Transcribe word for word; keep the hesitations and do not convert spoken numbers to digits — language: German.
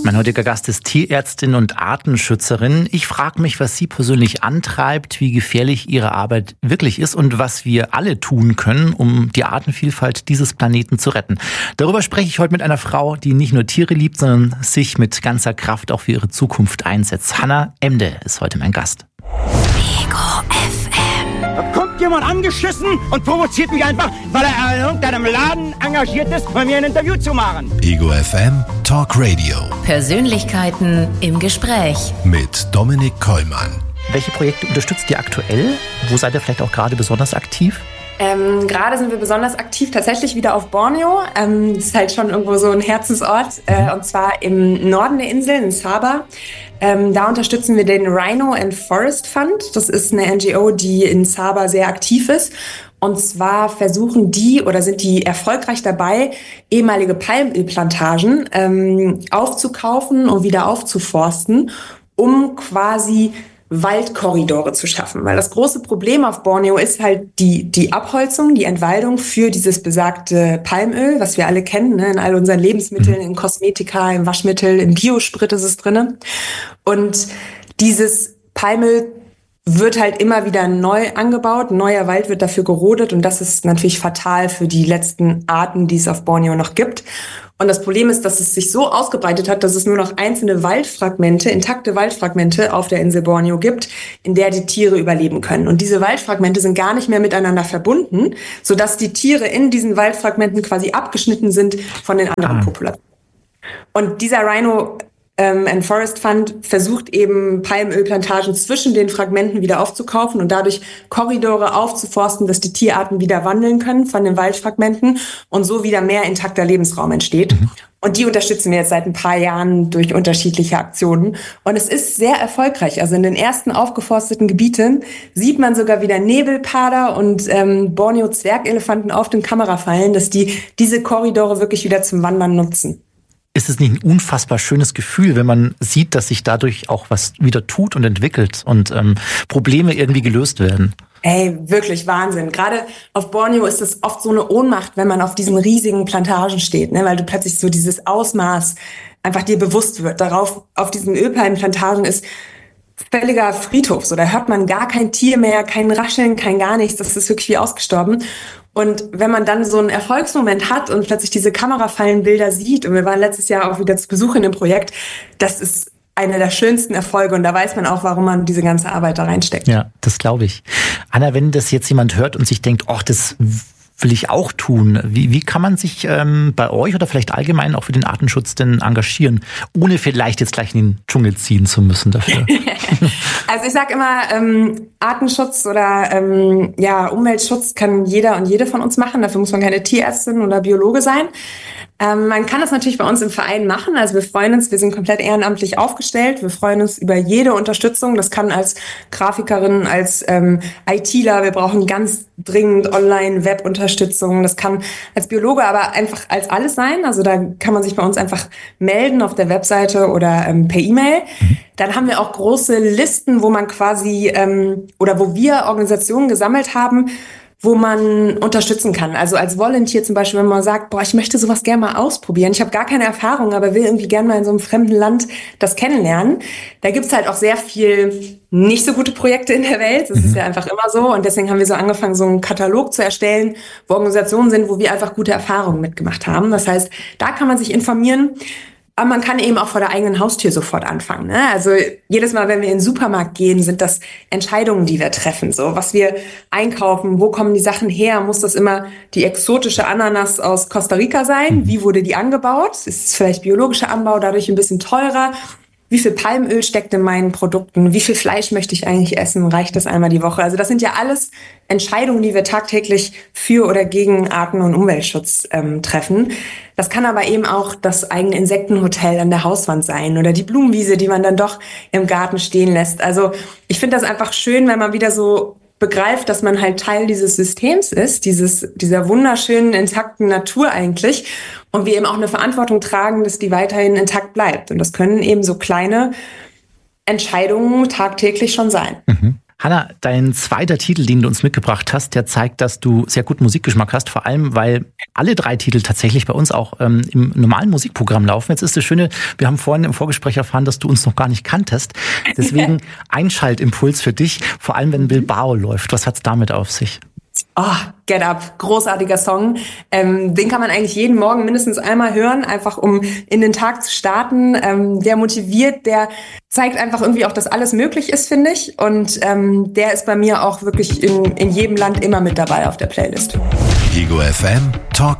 Mein heutiger Gast ist Tierärztin und Artenschützerin. Ich frage mich, was sie persönlich antreibt, wie gefährlich ihre Arbeit wirklich ist und was wir alle tun können, um die Artenvielfalt dieses Planeten zu retten. Darüber spreche ich heute mit einer Frau, die nicht nur Tiere liebt, sondern sich mit ganzer Kraft auch für ihre Zukunft einsetzt. Hannah Emde ist heute mein Gast. Ego F M. Da kommt jemand angeschissen und provoziert mich einfach, weil er in irgendeinem Laden engagiert ist, bei mir ein Interview zu machen. Ego F M Talk Radio. Persönlichkeiten im Gespräch. Mit Dominik Kollmann. Welche Projekte unterstützt ihr aktuell? Wo seid ihr vielleicht auch gerade besonders aktiv? Ähm, gerade sind wir besonders aktiv tatsächlich wieder auf Borneo. Ähm, das ist halt schon irgendwo so ein Herzensort. Äh, und zwar im Norden der Insel, in Sabah. Ähm, da unterstützen wir den Rhino and Forest Fund. Das ist eine N G O, die in Sabah sehr aktiv ist. Und zwar versuchen die oder sind die erfolgreich dabei, ehemalige Palmölplantagen ähm, aufzukaufen und wieder aufzuforsten, um quasi Waldkorridore zu schaffen. Weil das große Problem auf Borneo ist halt die, die Abholzung, die Entwaldung für dieses besagte Palmöl, was wir alle kennen, ne? In all unseren Lebensmitteln, in Kosmetika, im Waschmittel, im Biosprit ist es drinne. Und dieses Palmöl wird halt immer wieder neu angebaut, neuer Wald wird dafür gerodet und das ist natürlich fatal für die letzten Arten, die es auf Borneo noch gibt. Und das Problem ist, dass es sich so ausgebreitet hat, dass es nur noch einzelne Waldfragmente, intakte Waldfragmente auf der Insel Borneo gibt, in der die Tiere überleben können. Und diese Waldfragmente sind gar nicht mehr miteinander verbunden, sodass die Tiere in diesen Waldfragmenten quasi abgeschnitten sind von den anderen ah. Populationen. Und dieser Rhino ähm, and Forest Fund versucht eben Palmölplantagen zwischen den Fragmenten wieder aufzukaufen und dadurch Korridore aufzuforsten, dass die Tierarten wieder wandeln können von den Waldfragmenten und so wieder mehr intakter Lebensraum entsteht. Mhm. Und die unterstützen wir jetzt seit ein paar Jahren durch unterschiedliche Aktionen. Und es ist sehr erfolgreich. Also in den ersten aufgeforsteten Gebieten sieht man sogar wieder Nebelpader und ähm, Borneo-Zwergelefanten auf den Kamerafallen, dass die diese Korridore wirklich wieder zum Wandern nutzen. Ist es nicht ein unfassbar schönes Gefühl, wenn man sieht, dass sich dadurch auch was wieder tut und entwickelt und ähm, Probleme irgendwie gelöst werden? Ey, wirklich Wahnsinn. Gerade auf Borneo ist es oft so eine Ohnmacht, wenn man auf diesen riesigen Plantagen steht, ne? Weil du plötzlich so dieses Ausmaß einfach dir bewusst wird. Darauf, auf diesen Ölpalmenplantagen ist völliger Friedhof. So, da hört man gar kein Tier mehr, kein Rascheln, kein gar nichts. Das ist wirklich wie ausgestorben. Und wenn man dann so einen Erfolgsmoment hat und plötzlich diese Kamerafallenbilder sieht, und wir waren letztes Jahr auch wieder zu Besuch in dem Projekt, das ist einer der schönsten Erfolge und da weiß man auch, warum man diese ganze Arbeit da reinsteckt. Ja, das glaube ich. Anna, wenn das jetzt jemand hört und sich denkt, ach, das will ich auch tun, wie, wie kann man sich ähm, bei euch oder vielleicht allgemein auch für den Artenschutz denn engagieren, ohne vielleicht jetzt gleich in den Dschungel ziehen zu müssen dafür? Also ich sage immer, ähm, Artenschutz oder ähm, ja, Umweltschutz kann jeder und jede von uns machen. Dafür muss man keine Tierärztin oder Biologe sein. Ähm, man kann das natürlich bei uns im Verein machen. Also wir freuen uns, wir sind komplett ehrenamtlich aufgestellt. Wir freuen uns über jede Unterstützung. Das kann als Grafikerin, als ähm, ITler, wir brauchen ganz dringend Online-Web-Unterstützung. Das kann als Biologe aber einfach als alles sein. Also da kann man sich bei uns einfach melden auf der Webseite oder ähm, per E-Mail. Mhm. Dann haben wir auch große Listen, wo man quasi ähm, oder wo wir Organisationen gesammelt haben, wo man unterstützen kann. Also als Volunteer zum Beispiel, wenn man sagt, boah, ich möchte sowas gerne mal ausprobieren. Ich habe gar keine Erfahrung, aber will irgendwie gerne mal in so einem fremden Land das kennenlernen. Da gibt's halt auch sehr viel nicht so gute Projekte in der Welt. Das mhm. ist ja einfach immer so. Und deswegen haben wir so angefangen, so einen Katalog zu erstellen, wo Organisationen sind, wo wir einfach gute Erfahrungen mitgemacht haben. Das heißt, da kann man sich informieren. Aber man kann eben auch vor der eigenen Haustür sofort anfangen, ne? Also jedes Mal, wenn wir in den Supermarkt gehen, sind das Entscheidungen, die wir treffen. So, was wir einkaufen, wo kommen die Sachen her? Muss das immer die exotische Ananas aus Costa Rica sein? Wie wurde die angebaut? Ist es vielleicht biologischer Anbau, dadurch ein bisschen teurer? Wie viel Palmöl steckt in meinen Produkten? Wie viel Fleisch möchte ich eigentlich essen? Reicht das einmal die Woche? Also das sind ja alles Entscheidungen, die wir tagtäglich für oder gegen Arten- und Umweltschutz ähm, treffen. Das kann aber eben auch das eigene Insektenhotel an der Hauswand sein oder die Blumenwiese, die man dann doch im Garten stehen lässt. Also ich finde das einfach schön, wenn man wieder so begreift, dass man halt Teil dieses Systems ist, dieses, dieser wunderschönen, intakten Natur eigentlich. Und wir eben auch eine Verantwortung tragen, dass die weiterhin intakt bleibt. Und das können eben so kleine Entscheidungen tagtäglich schon sein. Mhm. Hanna, dein zweiter Titel, den du uns mitgebracht hast, der zeigt, dass du sehr gut Musikgeschmack hast, vor allem, weil alle drei Titel tatsächlich bei uns auch ähm, im normalen Musikprogramm laufen. Jetzt ist das Schöne, wir haben vorhin im Vorgespräch erfahren, dass du uns noch gar nicht kanntest. Deswegen Einschaltimpuls für dich, vor allem wenn Bilbao läuft. Was hat's damit auf sich? Oh, Get Up, großartiger Song. Ähm, den kann man eigentlich jeden Morgen mindestens einmal hören, einfach um in den Tag zu starten. Ähm, der motiviert, der zeigt einfach irgendwie auch, dass alles möglich ist, finde ich. Und ähm, der ist bei mir auch wirklich in, in jedem Land immer mit dabei auf der Playlist. Ego F M Talk